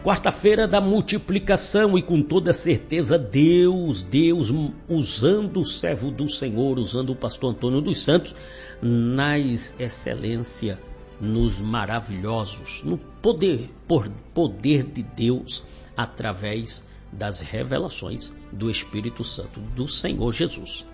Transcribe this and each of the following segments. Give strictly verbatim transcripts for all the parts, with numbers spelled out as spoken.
quarta-feira da multiplicação, e com toda certeza Deus, Deus usando o servo do Senhor, usando o pastor Antônio dos Santos, nas excelência, nos maravilhosos, no poder, por poder de Deus, através das revelações do Espírito Santo do Senhor Jesus.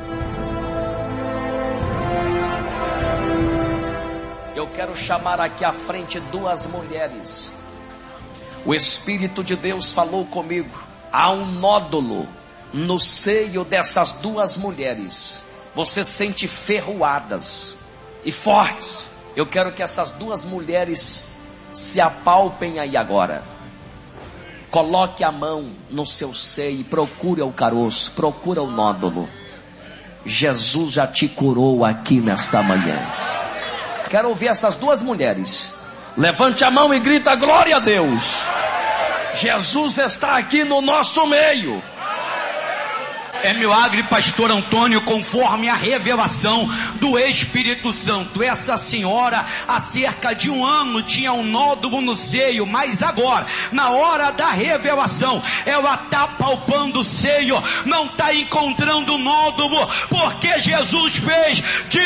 Eu quero chamar aqui à frente duas mulheres. O Espírito de Deus falou comigo. Há um nódulo no seio dessas duas mulheres. Você sente ferroadas e fortes. Eu quero que essas duas mulheres se apalpem aí agora. Coloque a mão no seu seio e procure o caroço, procura o nódulo. Jesus já te curou aqui nesta manhã. Quero ouvir essas duas mulheres. Levante a mão e grita glória a Deus. Jesus está aqui no nosso meio. É milagre, pastor Antônio, conforme a revelação do Espírito Santo. Essa senhora há cerca de um ano tinha um nódulo no seio, mas agora, na hora da revelação, ela está palpando o seio, não está encontrando o nódulo, porque Jesus fez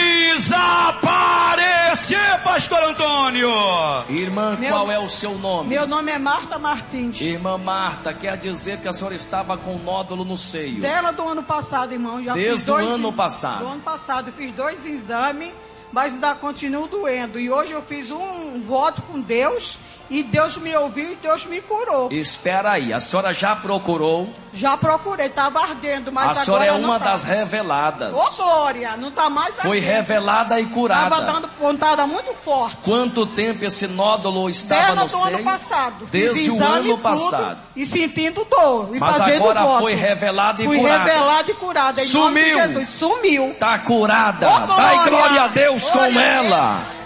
desaparecer, pastor Antônio. Irmã, meu, qual é o seu nome? Meu nome é Marta Martins. Irmã Marta, quer dizer que a senhora estava com um nódulo no seio? Dela do ano passado, irmão. Já Desde fiz dois, o ano passado? Do ano passado, eu fiz dois exames, mas ainda continuo doendo. E hoje eu fiz um voto com Deus, e Deus me ouviu e Deus me curou. Espera aí, a senhora já procurou? Já procurei, estava ardendo, mas a agora senhora é uma tá. das reveladas. Ô glória, não está mais ardendo. Foi revelada e curada. Estava dando pontada muito forte. Quanto tempo esse nódulo estava Dela no do seio? ano passado. Desde o ano passado. E sentindo dor. E mas agora voto. Foi revelada e Fui curada. Fui revelada e curada. Em Sumiu. nome de Jesus. Sumiu. Está curada. Ô, Dai glória a Deus glória com ela.